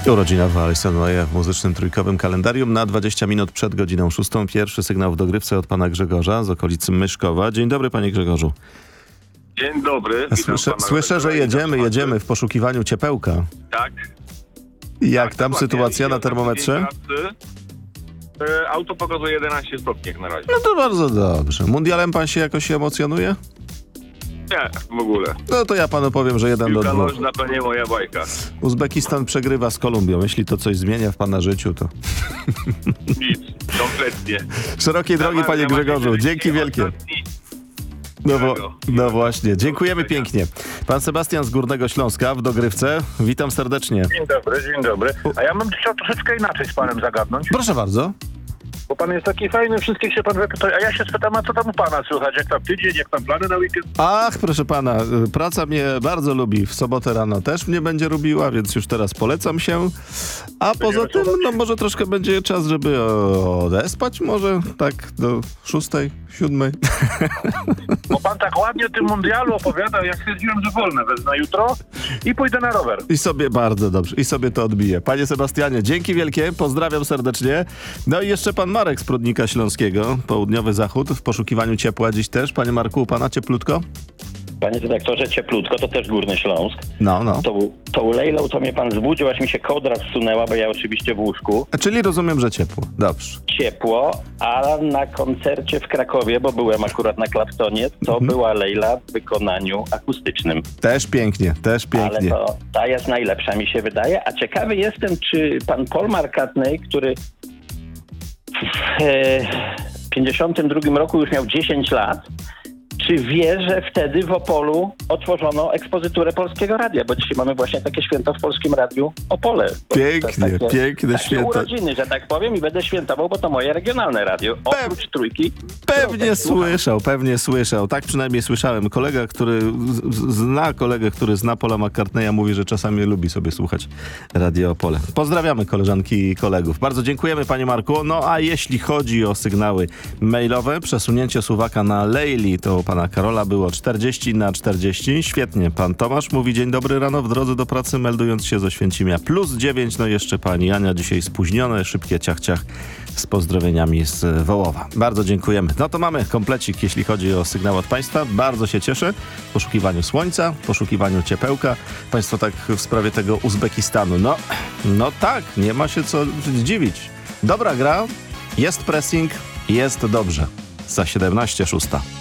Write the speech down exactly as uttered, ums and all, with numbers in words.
Urodzinowa Alison Moje w muzycznym trójkowym kalendarium na dwadzieścia minut przed godziną szóstą. Pierwszy sygnał w dogrywce od pana Grzegorza z okolicy Myszkowa. Dzień dobry, panie Grzegorzu. Dzień dobry. Słyszę, słyszę że jedziemy, jedziemy w poszukiwaniu ciepełka. Tak. Jak tak, tam dokładnie. sytuacja na termometrze? E, Auto pokazuje jedenaście stopni jak na razie. No to bardzo dobrze. Mundialem pan się jakoś emocjonuje? Nie, w ogóle. No to ja panu powiem, że jeden do Piłka dwóch. nożna to nie moja bajka. Uzbekistan przegrywa z Kolumbią. Jeśli to coś zmienia w pana życiu, to... Nic, kompletnie. Szerokiej drogi, panie Grzegorzu. Dzięki wielkie. No, wo- no właśnie, dziękujemy pięknie. Pan Sebastian z Górnego Śląska w dogrywce. Witam serdecznie. Dzień dobry, dzień dobry. A ja bym chciał troszeczkę inaczej z panem zagadnąć, Proszę bardzo. bo pan jest taki fajny, wszystkich się pan wypyta, a ja się spytam, a co tam u pana słychać, jak tam tydzień, jak tam plany na weekend? Ach, proszę pana, y, praca mnie bardzo lubi. W sobotę rano też mnie będzie lubiła, więc już teraz polecam się. A poza tym, no może troszkę będzie czas, żeby odespać może, tak do szóstej, siódmej. Bo pan tak ładnie o tym mundialu opowiadał, ja stwierdziłem, że wolne wezmę jutro i pójdę na rower. I sobie bardzo dobrze, i sobie to odbiję. Panie Sebastianie, dzięki wielkie, pozdrawiam serdecznie. No i jeszcze pan Marek z Prudnika Śląskiego, południowy zachód, w poszukiwaniu ciepła dziś też. Panie Marku, u pana cieplutko? Panie redaktorze, cieplutko, to też Górny Śląsk. No, no. To, to Lejlą to mnie pan zbudził, aż mi się kołdra zsunęła, bo ja oczywiście w łóżku. A czyli rozumiem, że ciepło. Dobrze. Ciepło, a na koncercie w Krakowie, bo byłem akurat na Claptonie, to Mhm. była Lejla w wykonaniu akustycznym. Też pięknie, też pięknie. Ale to ta jest najlepsza, mi się wydaje. A ciekawy jestem, czy pan Paul McCartney, który w e, pięćdziesiątym drugim roku już miał dziesięć lat, czy wie, że wtedy w Opolu otworzono ekspozyturę Polskiego Radia, bo dzisiaj mamy właśnie takie święto w Polskim Radiu Opole. Pięknie, takie, piękne takie święto. urodziny, że tak powiem, i będę świętował, bo to moje regionalne radio. Oprócz trójki. Pewnie którą słucham. słyszał, pewnie słyszał. Tak przynajmniej słyszałem. Kolega, który z- z- zna kolegę, który zna Paula McCartneya, mówi, że czasami lubi sobie słuchać Radio Opole. Pozdrawiamy koleżanki i kolegów. Bardzo dziękujemy, panie Marku. No a jeśli chodzi o sygnały mailowe, przesunięcie suwaka na Lejli, to u pana Karola było czterdzieści na czterdzieści. Świetnie. Pan Tomasz mówi dzień dobry rano w drodze do pracy, meldując się z Oświęcimia. Plus dziewięć, no jeszcze pani Ania dzisiaj spóźnione, szybkie ciach ciach z pozdrowieniami z Wołowa. Bardzo dziękujemy. No to mamy komplecik, jeśli chodzi o sygnał od państwa. Bardzo się cieszę. W poszukiwaniu słońca, w poszukiwaniu ciepełka. Państwo tak w sprawie tego Uzbekistanu. No, no tak, nie ma się co zdziwić. Dobra gra, jest pressing, jest dobrze. Za siedemnaście szósta.